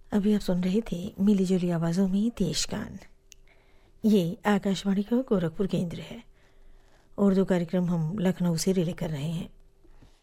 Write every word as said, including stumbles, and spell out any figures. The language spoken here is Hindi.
अभी आप सुन रहे थे मिली जुली आवाज़ों में देश गान। ये आकाशवाणी का गोरखपुर केंद्र है। उर्दू कार्यक्रम हम लखनऊ से रिले कर रहे हैं।